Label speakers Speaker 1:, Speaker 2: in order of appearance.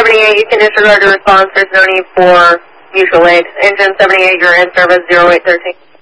Speaker 1: 78, you can disregard your response. There's no need for mutual aid. Engine 78, you're in service 0813.